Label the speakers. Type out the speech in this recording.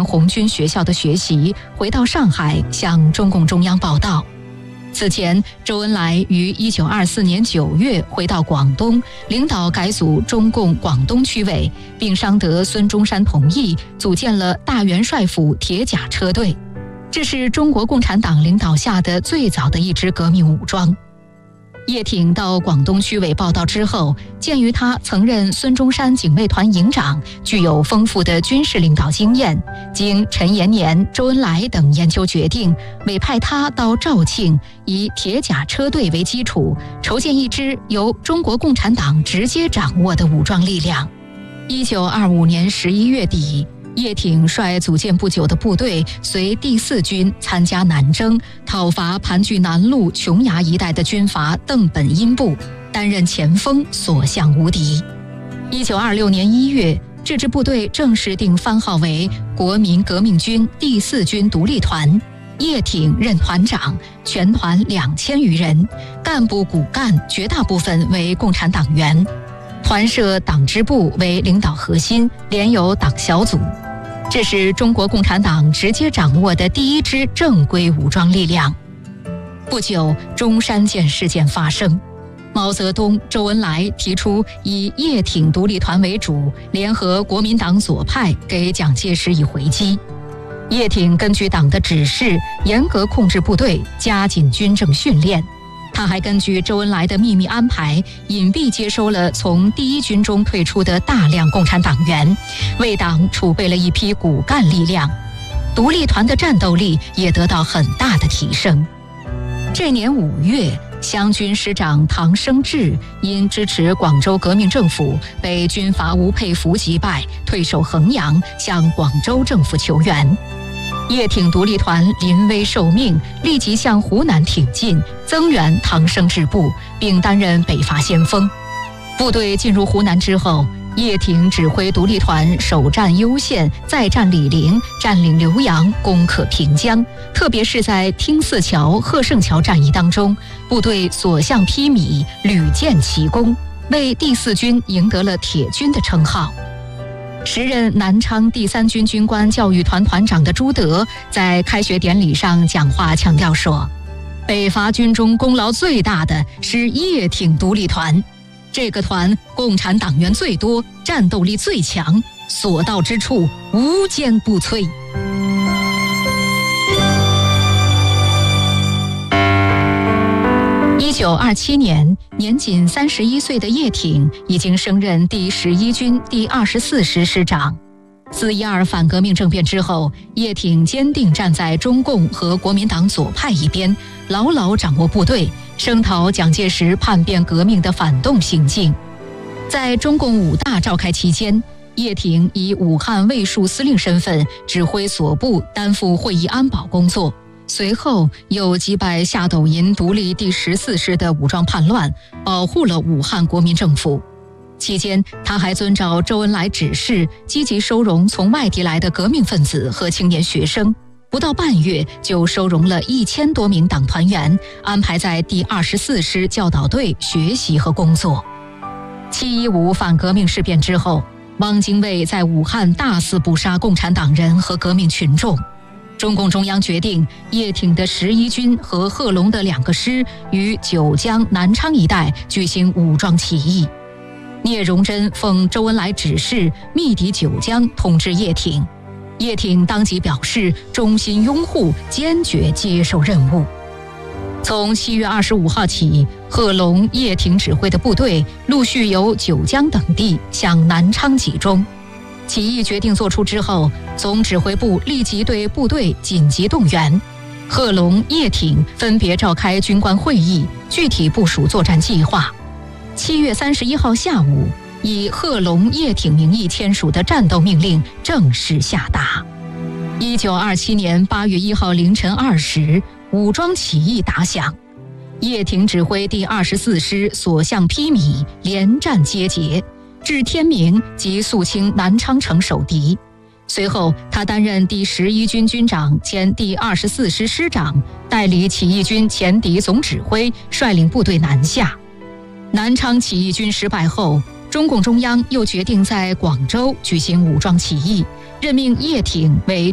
Speaker 1: 红军学校的学习，回到上海向中共中央报到。此前，周恩来于1924年9月回到广东，领导改组中共广东区委，并商得孙中山同意，组建了大元帅府铁甲车队。这是中国共产党领导下的最早的一支革命武装。叶挺到广东区委报道之后，鉴于他曾任孙中山警卫团营长，具有丰富的军事领导经验，经陈延年、周恩来等研究决定，委派他到肇庆，以铁甲车队为基础，筹建一支由中国共产党直接掌握的武装力量。1925年11月底，叶挺率组建不久的部队，随第4军参加南征，讨伐盘踞南路琼崖一带的军阀邓本殷部，担任前锋，所向无敌。1926年1月，这支部队正式定番号为国民革命军第4军独立团，叶挺任团长，全团2000余人，干部骨干绝大部分为共产党员。团设党支部为领导核心，联有党小组。这是中国共产党直接掌握的第一支正规武装力量。不久，中山舰事件发生，毛泽东、周恩来提出以叶挺独立团为主，联合国民党左派，给蒋介石以回击。叶挺根据党的指示，严格控制部队，加紧军政训练。他还根据周恩来的秘密安排，隐蔽接收了从第1军中退出的大量共产党员，为党储备了一批骨干力量。独立团的战斗力也得到很大的提升。这年5月，湘军师长唐生智因支持广州革命政府，被军阀吴佩孚击败，退守衡阳，向广州政府求援。叶挺独立团临危受命，立即向湖南挺进，增援唐生智部，并担任北伐先锋。部队进入湖南之后，叶挺指挥独立团首战攸县，再战醴陵，占领浏阳，攻克平江。特别是在汀泗桥、贺胜桥战役当中，部队所向披靡，屡建奇功，为第4军赢得了铁军的称号。时任南昌第3军军官教育团团长的朱德在开学典礼上讲话强调说，北伐军中功劳最大的是叶挺独立团，这个团共产党员最多，战斗力最强，所到之处无坚不摧。1927年，年仅31岁的叶挺已经升任第11军第24师师长。自12反革命政变之后，叶挺坚定站在中共和国民党左派一边，牢牢掌握部队，声讨蒋介石叛变革命的反动行径。在中共5大召开期间，叶挺以武汉卫戍司令身份指挥所部，担负会议安保工作。随后又击败下斗营独立第14师的武装叛乱，保护了武汉国民政府。期间，他还遵照周恩来指示，积极收容从外地来的革命分子和青年学生。不到半月，就收容了1000多名党团员，安排在第24师教导队学习和工作。715反革命事变之后，汪精卫在武汉大肆捕杀共产党人和革命群众。中共中央决定，叶挺的11军和贺龙的2个师于九江、南昌一带举行武装起义。聂荣臻奉周恩来指示，密抵九江，通知叶挺。叶挺当即表示衷心拥护，坚决接受任务。从7月25号起，贺龙、叶挺指挥的部队陆续由九江等地向南昌集中。起义决定作出之后，总指挥部立即对部队紧急动员。贺龙、叶挺分别召开军官会议，具体部署作战计划。7月31号下午，以贺龙、叶挺名义签署的战斗命令正式下达。1927年8月1号凌晨2时，武装起义打响。叶挺指挥第24师所向披靡，连战皆捷。至天明即肃清南昌城守敌。随后，他担任第11军军长兼第24师师长，代理起义军前敌总指挥，率领部队南下。南昌起义军失败后，中共中央又决定在广州举行武装起义，任命叶挺为